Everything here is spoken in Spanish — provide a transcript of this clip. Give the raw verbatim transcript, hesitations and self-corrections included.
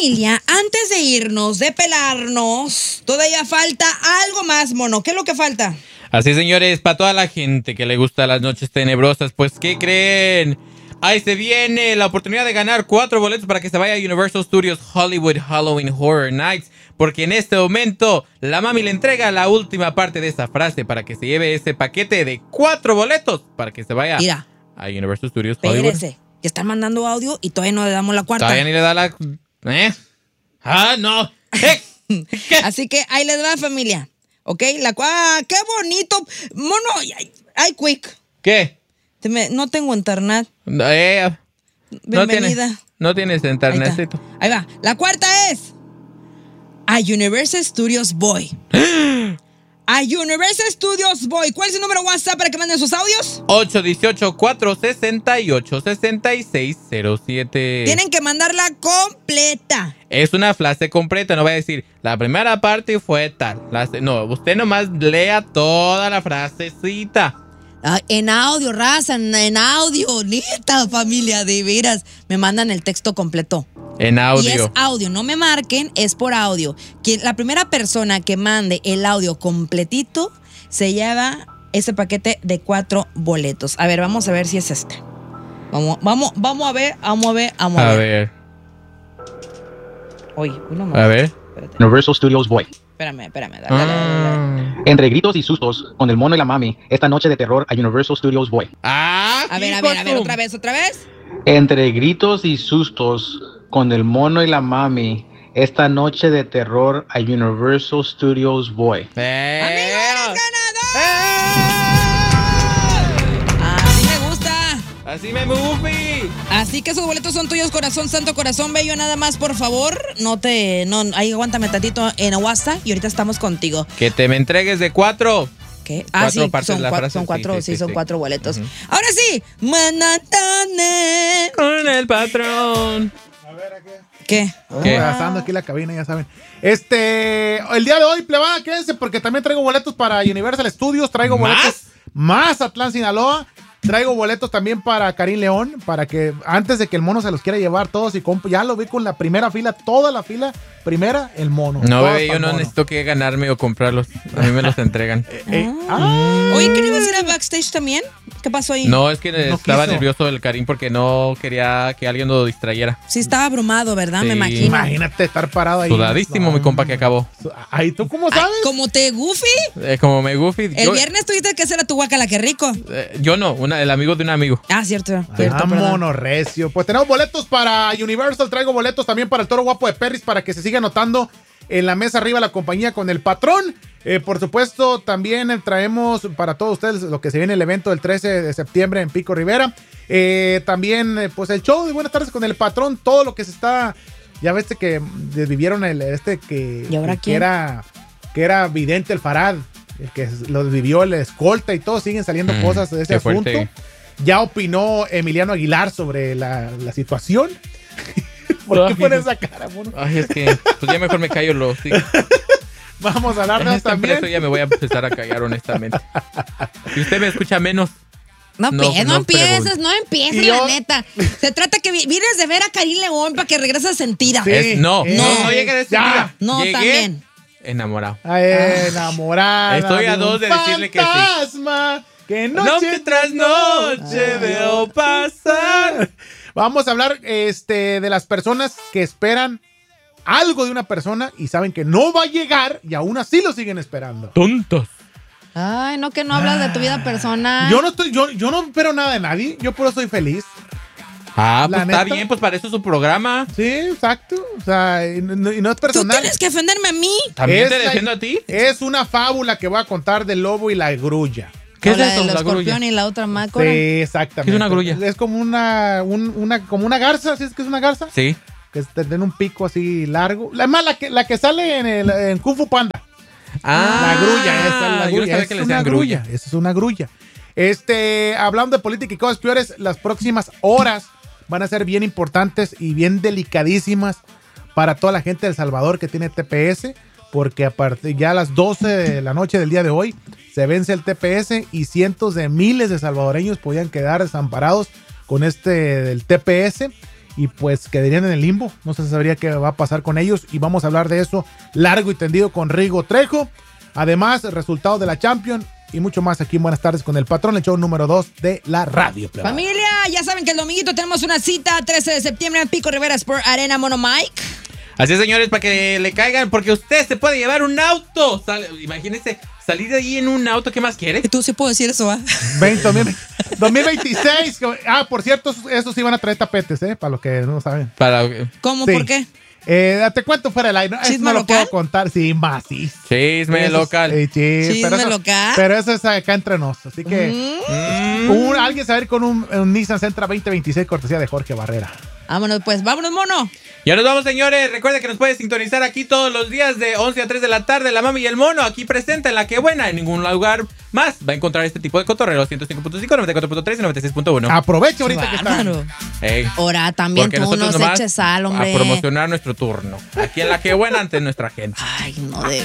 familia, antes de irnos, de pelarnos, todavía falta algo más, mono. ¿Qué es lo que falta? Así, señores, para toda la gente que le gusta las noches tenebrosas, pues, ¿qué creen? Ahí se viene la oportunidad de ganar cuatro boletos para que se vaya a Universal Studios Hollywood Halloween Horror Nights. Porque en este momento la mami le entrega la última parte de esa frase para que se lleve ese paquete de cuatro boletos para que se vaya Mira, a Universal Studios Hollywood. espérese, que están mandando audio y todavía no le damos la cuarta. Todavía ni le da la... ¿Eh? ¡Ah, no! ¿Eh? Así que ahí les va, familia. ¿Ok? La cua- ¡Ah, qué bonito! Mono, ay, ay, quick. ¿Qué? Te me- no tengo internet. Eh, no Bienvenida. tienes, no tienes Ahí internetcito. está. Ahí va. La cuarta es a Universal Studios Boy. A Universal Studios Boy. ¿Cuál es el número WhatsApp para que manden sus audios? ocho uno ocho, cuatro seis ocho, seis seis cero siete. Tienen que mandarla completa. Es una frase completa, no va a decir la primera parte fue tal. La se- no, usted nomás lea toda la frasecita. Ah, en audio, raza, en, en audio. Neta, familia, de veras. Me mandan el texto completo. En audio. Y es audio, no me marquen, es por audio. Quien, la primera persona que mande el audio completito se lleva ese paquete de cuatro boletos. A ver, vamos a ver si es este. Vamos, vamos, vamos a ver, vamos a ver, vamos a, A ver. ver, Oye, uno más. a ver. Espérate. Universal Studios Boy. Espérame, espérame. Dale, dale, dale, dale. Ah, Entre gritos y sustos, con el mono y la mami, esta noche de terror a Universal Studios Boy. Ah, A ver, a hijo ver, a ver, su- otra vez, otra vez. Entre gritos y sustos, con el mono y la mami, esta noche de terror a Universal Studios Boy. Eh, ¡Amigo, eres eh, ganador! Así me gusta. Así me movie. Así que esos boletos son tuyos, corazón santo, corazón bello, nada más, por favor. No te, no, ahí aguántame tantito en WhatsApp y ahorita estamos contigo. Que te me entregues de cuatro. ¿Qué? Ah, Cuatro sí, partes son, de la cua- frase, son sí, cuatro, sí, sí, sí, son sí. cuatro boletos. Ujú. Ahora sí, Manatane. Con el patrón. ¿Qué? ¿Qué? Gastando aquí la cabina, ya saben. Este, el día de hoy, plebada, quédense porque también traigo boletos para Universal Studios, traigo ¿Más? boletos más Atlán, Sinaloa. Traigo boletos también para Karim León, para que antes de que el mono se los quiera llevar todos y comp- ya lo vi con la primera fila, toda la fila, primera, el mono. No, Todos bebé, yo pa'l no mono. necesito que ganarme o comprarlos. A mí me los entregan. Eh, ah, Oye, ¿qué no ibas a ir a backstage también? ¿Qué pasó ahí? No, es que No estaba quiso. nervioso el Karim porque no quería que alguien lo distrayera. Sí, estaba abrumado, ¿verdad? Sí. Me imagino. imagínate estar parado ahí. Sudadísimo, No, mi compa, que acabó. Ay, ¿tú cómo Ay, sabes? como te goofy. Eh, como me goofy. El yo, viernes tuviste que hacer a tu guacala, qué rico. eh, yo no, una, el amigo de un amigo. Ah, cierto, cierto, Ah, perdón. mono recio. Pues tenemos boletos para Universal, traigo boletos también para el Toro Guapo de Perris para que se siga anotando en la mesa arriba la compañía con el patrón. Eh, por supuesto, también eh, traemos para todos ustedes lo que se viene el evento del trece de septiembre en Pico Rivera. Eh, también, eh, pues el show de Buenas tardes con el patrón, todo lo que se está. Ya ves que desvivieron el este que, ¿Y ahora que quién? era que era vidente el Farad, el que lo desvivió el escolta y todo, siguen saliendo Mm, cosas de ese qué fuerte. asunto. Ya opinó Emiliano Aguilar sobre la, la situación. ¿Por qué Ay, pones esa cara, mono? Ay, es que pues ya mejor me callo los. Sí. Vamos a En hablarnos este también. precio ya me voy a empezar a callar, honestamente. Si usted me escucha menos, No, No, empie- no no empieces, pregunte. no empieces, Y la yo- neta. Se trata que vi- vienes de ver a Karim León para que regreses sentida. Sí. es, no, eh, no, no llegué a decir. ya. mira, No, llegué también. enamorado. Ay, enamorada. Estoy a de dos un de decirle que sí. fantasma que noche, Noche tras noche veo pasar. Vamos a hablar este, de las personas que esperan algo de una persona y saben que no va a llegar y aún así lo siguen esperando. Tontos. Ay, no, que no hablas de tu vida personal. Yo no estoy, yo, yo no espero nada de nadie, yo por eso soy feliz. Ah, La pues está neta. bien, pues para eso es su programa. Sí, exacto. O sea, y no, y no es Tú personal. tienes que defenderme a mí. ¿También Es te la- defiendo a ti? Es una fábula que voy a contar del lobo y la grulla. ¿Qué O es la eso, del la grulla? escorpión y la otra mácora. Sí, exactamente. ¿Qué es una grulla? Es como una, un- una, como una garza, ¿sí es que es una garza? Sí. Que tiene un pico así largo. La más la que, la que sale en, el, en Kung Fu Panda. Ah, la grulla, esa es la yo no grulla. sabía Esa que es le una decían grulla. grulla. Esa es una grulla. Este, hablando de política y cosas peores, las próximas horas van a ser bien importantes y bien delicadísimas para toda la gente de El Salvador que tiene T P S, porque a partir ya a las doce de la noche del día de hoy se vence el T P S y cientos de miles de salvadoreños podían quedar desamparados con este del T P S. y pues quedarían en el limbo. No se sabría qué va a pasar con ellos y vamos a hablar de eso largo y tendido con Rigo Trejo. Además, resultados de la Champions y mucho más aquí en Buenas Tardes con el Patrón, el show número dos de la radio. Plebada. Familia, ya saben que el dominguito tenemos una cita, trece de septiembre en Pico Rivera Sport Arena, Mono Mike. Así es, señores, para que le caigan, porque usted se puede llevar un auto. Sal, imagínese salir de ahí en un auto, ¿qué más quiere? Tú sí puedo decir eso, ¿va? veinte, dos mil veintiséis. Ah, por cierto, esos sí van a traer tapetes, ¿eh? Para los que no saben. Para, ¿Cómo? Sí. ¿Por qué? Eh, te cuento fuera del aire. ¿Chisme no lo local? puedo contar. Sí, más, sí. Chisme Eso es- local. eh, sí, ¿Chisme pero eso, local? Pero eso es acá entre nos. Así que Mm. un- alguien se va a ir con un, un Nissan Sentra veinte veintiséis cortesía de Jorge Barrera. Vámonos, pues, vámonos, mono. Ya nos vamos, señores. Recuerda que nos puede sintonizar aquí todos los días de once a tres de la tarde. La Mami y el Mono aquí presente en La Que Buena. En ningún lugar más va a encontrar este tipo de cotorreo. ciento cinco punto cinco, noventa y cuatro punto tres y noventa y seis punto uno. Aprovecha ahorita que está. Bárbaro. Ey, Ahora también porque tú nosotros nos nomás eches sal, hombre. a promocionar nuestro turno. Aquí en La Que Buena ante nuestra gente. Ay, no de